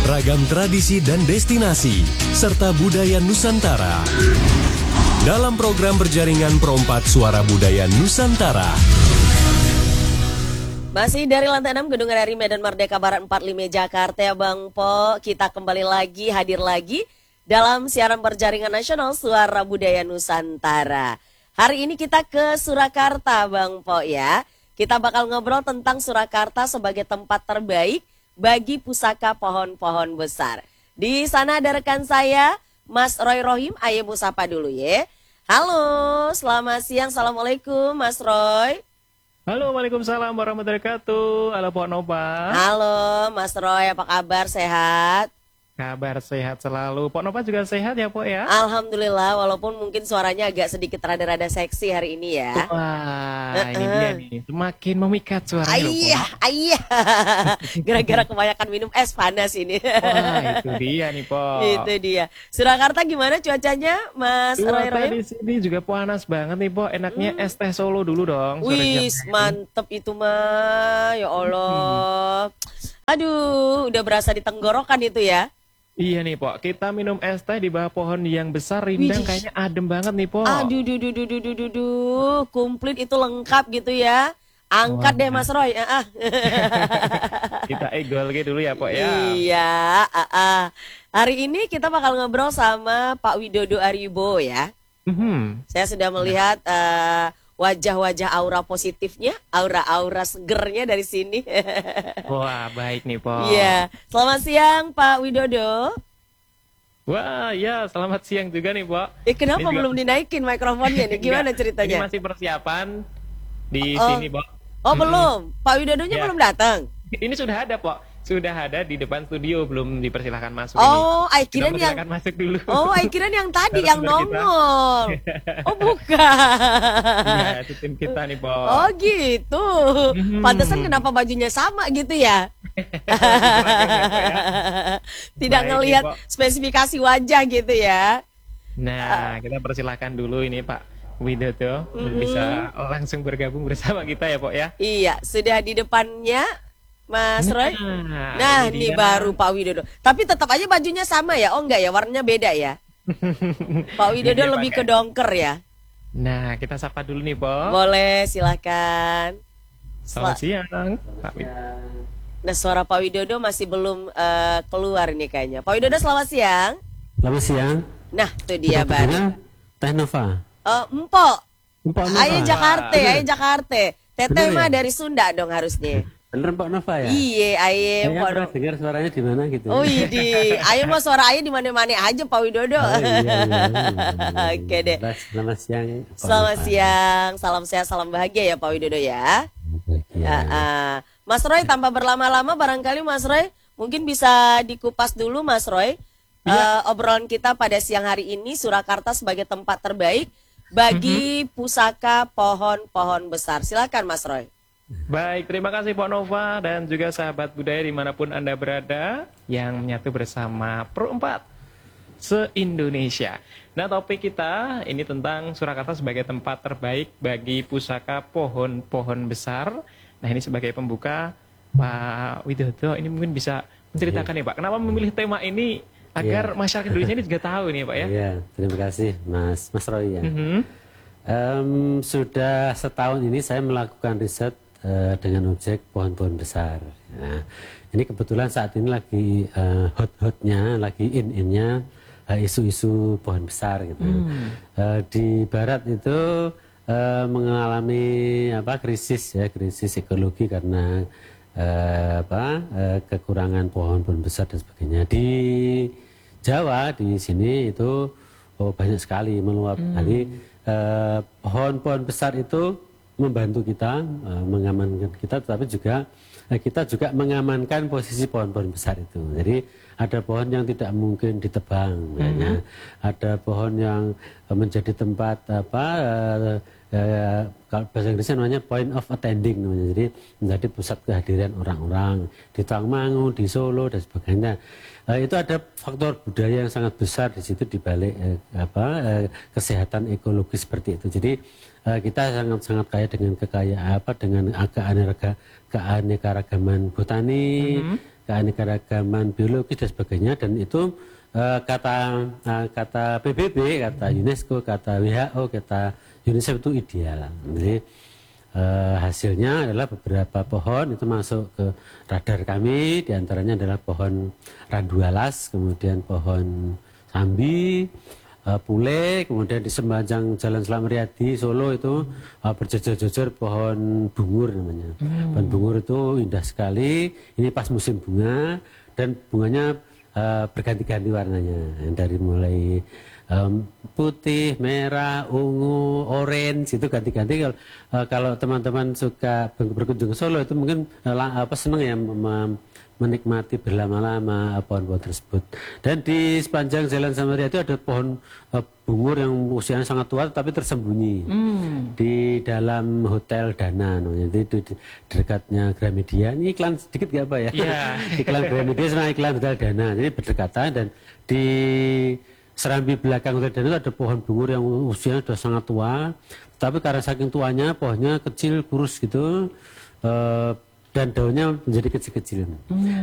ragam tradisi dan destinasi, serta budaya Nusantara. Dalam program berjaringan Perompak Suara Budaya Nusantara. Masih dari lantai 6 Gedung RRI Medan Merdeka Barat 45 Jakarta ya Bang Po. Kita kembali lagi, hadir lagi dalam siaran berjaringan nasional Suara Budaya Nusantara. Hari ini kita ke Surakarta Bang Po ya. Kita bakal ngobrol tentang Surakarta sebagai tempat terbaik bagi pusaka pohon-pohon besar. Di sana ada rekan saya, Mas Roy Rohim. Ayo Bu sapa dulu ya. Halo, selamat siang. Assalamualaikum Mas Roy. Halo, waalaikumsalam warahmatullahi wabarakatuh. Halo Pak Nova. Halo Mas Roy, apa kabar? Sehat? Kabar sehat selalu. Pak Nova juga sehat ya Pak ya? Alhamdulillah, walaupun mungkin suaranya agak sedikit rada-rada seksi hari ini ya. Wah, ini dia nih. Semakin memikat suaranya. Ayah. Gara-gara kebanyakan minum es panas ini. Wah, itu dia nih Pak. Itu dia. Surakarta gimana cuacanya Mas Roy? Di sini juga panas banget nih Pak. Enaknya es teh Solo dulu dong. Wih, mantep itu mah. Ya Allah. Aduh, udah berasa di tenggorokan itu ya. Iya nih Pok, kita minum es teh di bawah pohon yang besar rindang. Kayaknya adem banget nih Pok. Aduh, komplit itu lengkap gitu ya. Angkat deh Mas Roy. Kita egol dulu ya Pok ya. Iya. Hari ini kita bakal ngobrol sama Pak Widodo Aribo ya. Saya sudah melihat wajah-wajah aura positifnya, aura-aura segernya dari sini. Wah, baik nih, Pok. Iya. Selamat siang, Pak Widodo. Wah, ya, selamat siang juga nih, Pok. Kenapa belum dinaikin mikrofonnya nih? Gimana ceritanya? Ini masih persiapan di sini, Pok. Oh, belum. Pak Widodonya belum datang. Ini sudah ada, Pok. Sudah ada di depan studio, belum dipersilahkan masuk. Kirain yang masuk dulu. Kirain yang tadi yang nongol. Oh, bukan. Ya, itu tim kita nih, Pok. Oh, gitu. Pantesan kenapa bajunya sama gitu ya? Tidak ngelihat spesifikasi wajah gitu ya. Nah, kita persilahkan dulu ini Pak Widodo bisa langsung bergabung bersama kita ya, Pok ya. Iya, sudah di depannya Mas Roy. Nah, ini baru Pak Widodo. Tapi tetap aja bajunya sama ya? Oh enggak ya, warnanya beda ya? Pak Widodo lebih ke dongker ya? Nah, kita sapa dulu nih, Pok. Boleh, silakan. Selamat siang, Pak Widodo. Nah, suara Pak Widodo masih belum keluar nih kayaknya. Pak Widodo, selamat siang. Selamat siang. Nah, itu dia baru. Teh Nova. Empok. Nova. Ayo Jakarta. Teteh mah dari Sunda dong harusnya. Bener Pak Nova ya? Iya, ayo Pak Nova. Dengar suaranya di mana gitu. Oh iya, ayo mau suara ayo di mana-mana aja Pak Widodo. Iya. Oke deh. Selamat siang. Selamat siang, salam sehat, salam bahagia ya Pak Widodo ya. Mas Roy, tanpa berlama-lama barangkali Mas Roy mungkin bisa dikupas dulu Mas Roy. Obrolan kita pada siang hari ini, Surakarta sebagai tempat terbaik bagi pusaka pohon-pohon besar. Silakan Mas Roy. Baik, terima kasih Pak Nova dan juga sahabat budaya dimanapun Anda berada yang menyatu bersama Perompak se-Indonesia. Nah, topik kita ini tentang Surakarta sebagai tempat terbaik bagi pusaka pohon-pohon besar. Nah, ini sebagai pembuka, Pak Widodo ini mungkin bisa menceritakan nih Pak, kenapa memilih tema ini agar masyarakat Indonesia ini juga tahu nih Pak ya? Iya, terima kasih Mas Roy ya. Sudah setahun ini saya melakukan riset dengan objek pohon-pohon besar. Nah, ini kebetulan saat ini lagi hot-hotnya, lagi in-innya isu-isu pohon besar gitu. Di Barat itu mengalami krisis ekologi karena kekurangan pohon-pohon besar dan sebagainya. Di Jawa di sini itu banyak sekali meluap. Jadi pohon-pohon besar itu membantu kita mengamankan kita, tetapi juga kita juga mengamankan posisi pohon-pohon besar itu. Jadi ada pohon yang tidak mungkin ditebang, ada pohon yang menjadi tempat kalau bahasa Inggrisnya namanya point of attending namanya. Jadi menjadi pusat kehadiran orang-orang di Tawangmangu, di Solo dan sebagainya. Itu ada faktor budaya yang sangat besar di situ di balik kesehatan ekologi seperti itu. Jadi kita sangat kaya dengan dengan keanekaragaman botani, keanekaragaman biologis dan sebagainya, dan itu kata PBB, kata UNESCO, kata WHO, kata UNICEF itu ideal. Jadi hasilnya adalah beberapa pohon itu masuk ke radar kami, diantaranya adalah pohon randu alas, kemudian pohon sambi, pule, kemudian di sepanjang Jalan Selamat Riyadi Solo itu berjejer-jejer pohon bungur namanya. Pohon bungur itu indah sekali, ini pas musim bunga, dan bunganya berganti-ganti warnanya, dari mulai putih, merah, ungu, orange, itu ganti-ganti. Kalau teman-teman suka berkunjung ke Solo itu mungkin senang ya menikmati berlama-lama pohon-pohon tersebut. Dan di sepanjang Jalan Samaria itu ada pohon bungur yang usianya sangat tua tapi tersembunyi di dalam Hotel Dana, itu di dekatnya Gramedia. Ini iklan sedikit gak apa ya? Iklan Gramedia sama iklan Hotel Dana, jadi berdekatan. Dan di serambi belakang Hotel Dana itu ada pohon bungur yang usianya sudah sangat tua, tapi karena saking tuanya pohonnya kecil, kurus gitu, dan daunnya menjadi kecil-kecil.